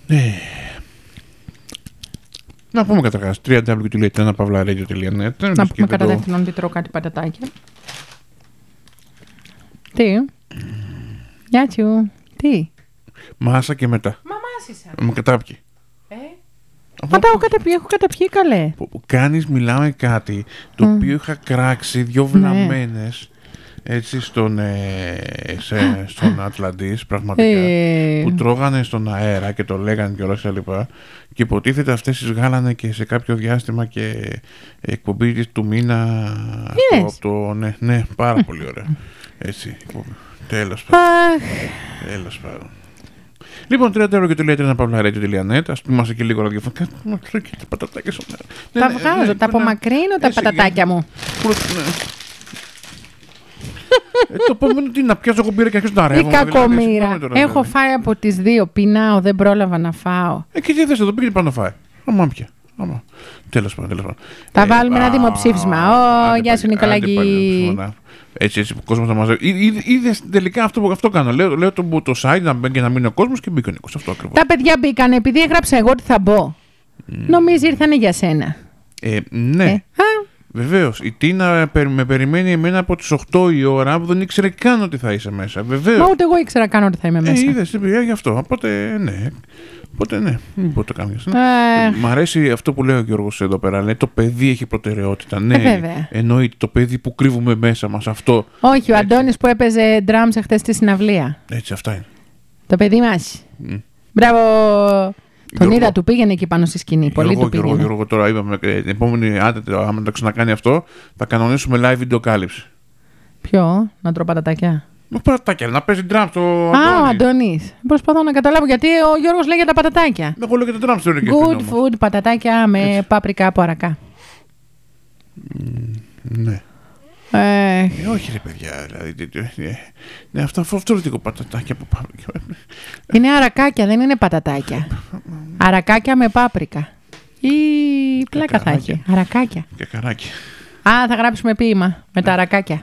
Να πούμε καταρχάς www.pavlaradio.net. Να πούμε κατά δεύτερον ότι τρώω κάτι πατατάκια. Τι? Γεια σου. Τι? Μάσα και μετά. Μα μάσησα. Με κατάπιει. Μα έχω καταπιεί καλέ. Κάνεις, μιλάμε κάτι το οποίο είχα κράξει δυο βλαμμένες έτσι στον Ατλαντής πραγματικά που τρώγανε στον αέρα και το λέγανε και όλα αυτά λοιπά και υποτίθεται αυτές τις βγάλανε και σε κάποιο διάστημα και εκπομπή του μήνα αυτό, ναι, πάρα πολύ ωραία έτσι, τέλος πάντων. Λοιπόν, 30 ευρώ και το λέει pavlaradio.net. Ας πούμε και λίγο ραδιοφωνικά. Μα τρώει και τα πατατάκια στον αέρα. Τα βγάζω, τα απομακρύνω τα πατατάκια μου. Το επόμενο τι να πιάσω εγώ μπύρα και αρχίσω να ρεύω. Η κακομοίρα. Έχω φάει από τις δύο, πεινάω, δεν πρόλαβα να φάω. Και τι θες εδώ, πήγαινε πάνω να φάει. Αμά πια. Τέλος πάντων. Θα βάλουμε ένα δημοψήφισμα. Γεια σου Νικολάκη. Έτσι, ο κόσμος θα μαζεύει. Είδες τελικά αυτό κάνω. Λέω το site να μπαίνει και να μείνει ο κόσμος και μπήκε ο Νίκος. Αυτό ακριβώς. Τα παιδιά μπήκαν επειδή έγραψα εγώ ότι θα μπω. Νομίζει ήρθανε για σένα. Ναι. Βεβαίως. Η Τίνα με περιμένει εμένα από τις 8 η ώρα που δεν ήξερε καν ότι θα είσαι μέσα. Βεβαίως. Μα ούτε εγώ ήξερα καν ότι θα είμαι μέσα. Είδες, γι' αυτό. Οπότε ναι. Μην πω το κάνεις. Μ' αρέσει αυτό που λέει ο Γιώργος εδώ πέρα. Λέει το παιδί έχει προτεραιότητα. Ναι, εννοείται το παιδί που κρύβουμε μέσα μας. Αυτό. Όχι, ο Αντώνης που έπαιζε drums εχθές στη συναυλία. Έτσι, αυτά είναι. Το παιδί μας. Μπράβο. Τον είδα, του πήγαινε εκεί πάνω στη σκηνή. Πολύ του πήγαινε. Γιώργο, τώρα είπαμε την επόμενη, άμα το ξανακάνει αυτό, θα κανονίσουμε live βιντεοκάλυψη. Ποιο, να τρώω πατατάκια? Πατατάκια, να παίζει drum στο ο Αντώνης. Προσπαθώ να καταλάβω γιατί ο Γιώργος λέει για τα πατατάκια. Εγώ λέω για τα drum στο Good food, πατατάκια με πάπρικα από αρακά. Ναι. Όχι ρε παιδιά, δηλαδή. Ναι, αυτό είναι πατατάκια από πάπρικα. Είναι αρακάκια, δεν είναι πατατάκια. Αρακάκια με πάπρικα. Ή πλάκα θα έχει. Αρακάκια. Και καράκια. Θα γράψουμε ποίημα με τα αρακάκια.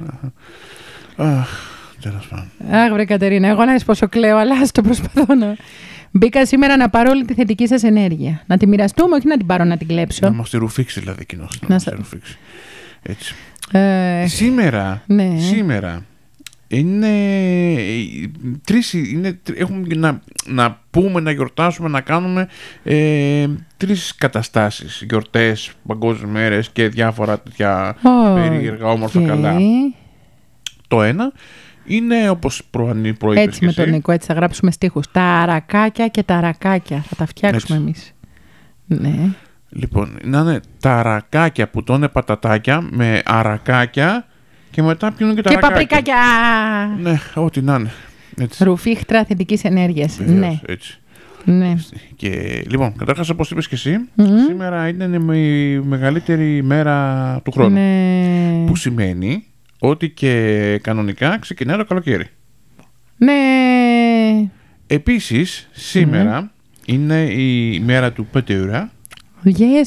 Τέλος πάντων. Βρε Κατερίνα, εγώ να δεις πόσο κλαίω, αλλά ας το προσπαθώ να... Μπήκα σήμερα να πάρω όλη τη θετική σας ενέργεια. Να τη μοιραστούμε, όχι να την πάρω να την κλέψω. Να μας τη ρουφήξει δηλαδή κοινώς. Να μας τη ρουφήξει. Έτσι. Σήμερα είναι έχουμε να πούμε, να γιορτάσουμε, να κάνουμε 3 καταστάσεις, γιορτές, παγκόσμιες μέρες και διάφορα τέτοια περίεργα όμορφα καλά. Το ένα είναι όπως προείπες. Έτσι με τον Νίκο, έτσι θα γράψουμε στίχους. Τα αρακάκια και τα αρακάκια. Θα τα φτιάξουμε εμείς. Ναι. Λοιπόν, να είναι τα αρακάκια που τρώνε πατατάκια με αρακάκια και μετά πιούν και τα αρακάκια. Και παπρικάκια. Ναι, ό,τι να είναι. Έτσι. Ρουφίχτρα θετικής ενέργειας. Βεβαίως, ναι. Έτσι. Ναι. Και λοιπόν, καταρχάς όπως είπες και εσύ, σήμερα είναι η μεγαλύτερη μέρα του χρόνου. Ναι. Που σημαίνει ότι και κανονικά ξεκινάει το καλοκαίρι. Ναι. Επίσης, σήμερα είναι η μέρα του πατέρα. Yes.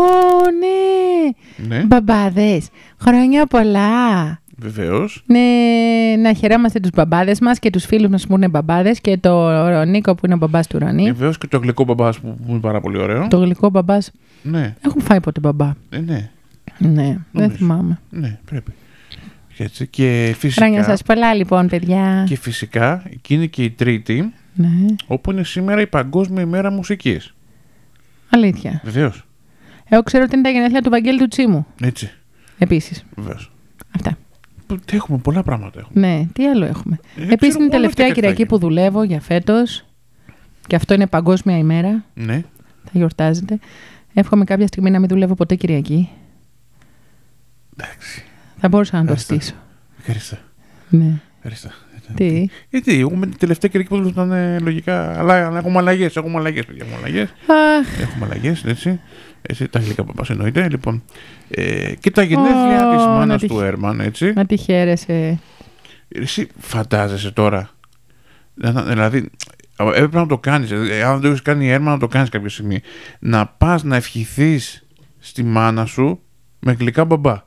Ναι. Μπαμπάδες. Χρόνια πολλά. Βεβαίως. Ναι, να χαιρόμαστε τους μπαμπάδες μας και τους φίλους μας που είναι μπαμπάδες και το Νίκο που είναι ο μπαμπάς του Ρονί. Βεβαίως και το γλυκό μπαμπάς που είναι πάρα πολύ ωραίο. Το γλυκό μπαμπάς. Ναι. Έχουν φάει ποτέ μπαμπά. Ναι. Ναι, δεν θυμάμαι. Ναι, πρέπει. Έτσι. Και φυσικά. Χρόνια σας πολλά λοιπόν, παιδιά. Και φυσικά, εκείνη και η Τρίτη, όπου είναι σήμερα η Παγκόσμια ημέρα μουσικής. Αλήθεια. Βεβαίως. Εγώ ξέρω ότι είναι τα γενέθλια του Βαγγέλη του Τσίμου. Έτσι. Επίσης. Βεβαίως. Αυτά. Έχουμε πολλά πράγματα. Έχουμε. Ναι, τι άλλο έχουμε. Επίσης είναι η τελευταία Κυριακή που δουλεύω για φέτος. Και αυτό είναι Παγκόσμια ημέρα. Ναι. Θα γιορτάζεται. Εύχομαι κάποια στιγμή να μην δουλεύω ποτέ Κυριακή. Εντάξει. Θα μπορούσα να το στήσω. Ευχαριστώ. Ναι. Ευχαριστώ. Τι. Γιατί εγώ με την τελευταία Κυριακή που ήταν λογικά. Αλλά έχουμε αλλαγές. Έχουμε αλλαγές. Έχουμε αλλαγές, έτσι. Τα γλυκά παπάς εννοείται. Λοιπόν, και τα γενέθλια της μάνας του Έρμαν, έτσι. Να τη χαίρεσαι. Εσύ φαντάζεσαι τώρα. Δηλαδή, έπρεπε να το κάνεις. Αν δεν το έχεις κάνει η Έρμαν, να το κάνεις κάποια στιγμή. Να πας να ευχηθείς στη μάνα σου με γλυκά μπαμπά.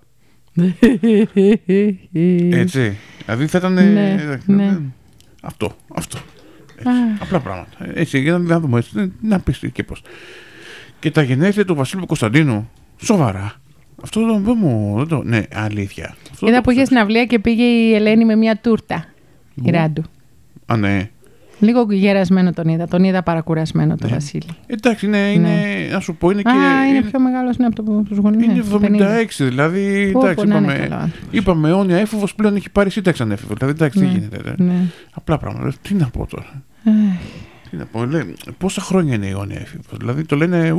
Έτσι. Δηλαδή θα ήταν. Ναι. Αυτό. Απλά πράγματα. Έτσι, για να δούμε έτσι, να πεις και πώς. Και τα γενέθλια του Βασίλου Κωνσταντίνου, σοβαρά. Αυτό δεν μου. Ναι, αλήθεια. Είδα που είχε συναυλία και πήγε η Ελένη με μια τούρτα. Η Ράντου. Α, ναι. Λίγο γερασμένο τον είδα παρακουρασμένο το Βασίλη. Εντάξει, είναι, να σου πω, είναι και. Είναι πιο μεγάλος από τους γονείς. Είναι 76, δηλαδή. Εντάξει, είπαμε αιώνια έφηβος, πλέον έχει πάρει σύνταξη ανέφηβο. Δηλαδή, εντάξει, τι γίνεται. Απλά πράγματα. Τι να πω τώρα. Τι να πω, πόσα χρόνια είναι η αιώνια έφηβος. Δηλαδή το λένε.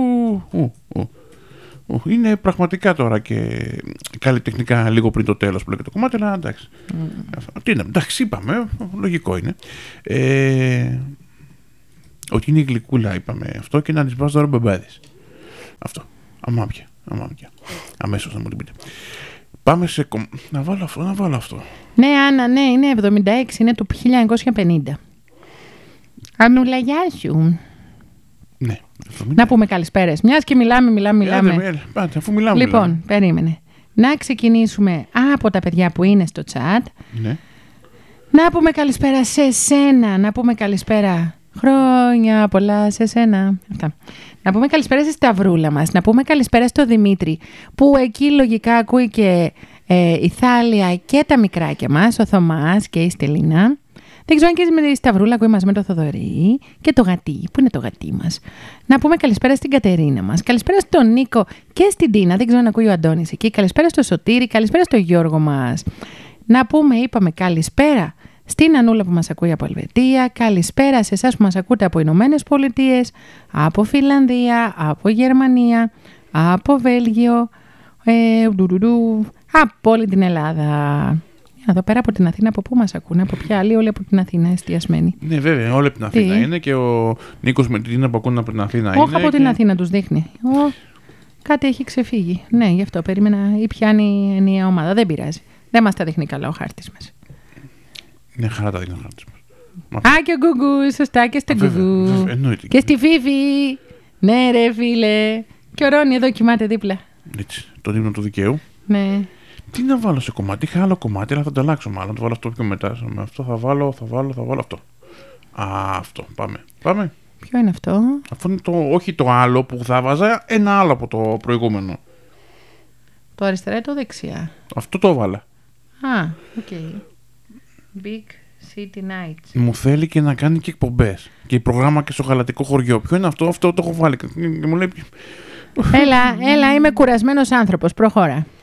Είναι πραγματικά τώρα και καλλιτεχνικά λίγο πριν το τέλος που λέγεται το κομμάτι, αλλά εντάξει. Τι είναι, εντάξει, είπαμε, λογικό είναι. Ότι είναι η γλυκούλα, είπαμε αυτό, και να της βάζω τώρα μπεμπάδες. Αυτό. Αμάπια. Αμέσως να μου την πείτε. Πάμε σε να βάλω αυτό. Ναι, Άννα, ναι, είναι 76, είναι το 1950. Ανούλα, γεια σου. Ναι. Να πούμε καλησπέρες. Μιας και μιλάμε. Πάτε, αφού μιλάμε. Λοιπόν, περίμενε. Να ξεκινήσουμε από τα παιδιά που είναι στο chat. Ναι. Να πούμε καλησπέρα σε σένα. Να πούμε καλησπέρα. Χρόνια πολλά σε σένα. Αυτά. Να πούμε καλησπέρα στη Σταυρούλα μας. Να πούμε καλησπέρα στο Δημήτρη, που εκεί λογικά ακούει και η Θάλια και τα μικράκια μας, ο Θωμάς και η Στελίνα. Δεν ξέρω αν και με τη Σταυρούλα ακούει μαζί με το Θοδωρή και το γατί. Πού είναι το γατί μας? Να πούμε καλησπέρα στην Κατερίνα μας. Καλησπέρα στον Νίκο και στην Τίνα. Δεν ξέρω αν ακούει ο Αντώνης εκεί. Καλησπέρα στο Σωτήρη. Καλησπέρα στο Γιώργο μας. Να πούμε, είπαμε καλησπέρα στην Ανούλα που μας ακούει από Ελβετία. Καλησπέρα σε εσάς που μας ακούτε από Ηνωμένες Πολιτείες, από Φιλανδία, από Γερμανία, από Βέλγιο, από όλη την Ελλάδα. Εδώ πέρα από την Αθήνα, από πού μας ακούνε, από ποια άλλη? Όλοι από την Αθήνα εστιασμένοι. Ναι, βέβαια, όλοι από την Αθήνα είναι, και ο Νίκος με την Τίνα που ακούνε από την Αθήνα είναι. Όχι από την Αθήνα τους δείχνει. Κάτι έχει ξεφύγει. Ναι, γι' αυτό περίμενα, ή πιάνει ενιαία ομάδα. Δεν πειράζει. Δεν μας τα δείχνει καλά ο χάρτης μας. Ναι, χαρά τα δείχνει ο χάρτης μας. Και ο Γκουγκού, σωστά, και στο Γκουγκού. Και στη Φίφη. Ναι, ρε φίλε. Και ο Ρόνι εδώ κοιμάται δίπλα. Έτσι, τον ύμνο του δικαίου. Ναι. Τι να βάλω σε κομμάτι? Είχα άλλο κομμάτι, αλλά θα το αλλάξω μάλλον. Το βάλω αυτό πιο μετά. Με αυτό θα βάλω αυτό. Αυτό. Πάμε. Ποιο είναι αυτό? Αυτό είναι όχι το άλλο που θα βάζα, ένα άλλο από το προηγούμενο. Το αριστερά ή το δεξιά? Αυτό το βάλα. Οκ. Big City Nights. Μου θέλει και να κάνει και εκπομπές. Και προγράμμα και στο γαλατικό χωριό. Ποιο είναι αυτό? Αυτό το έχω βάλει. Και μου λέει. Έλα, είμαι κουρασμένος άνθρωπος. Προχώρα.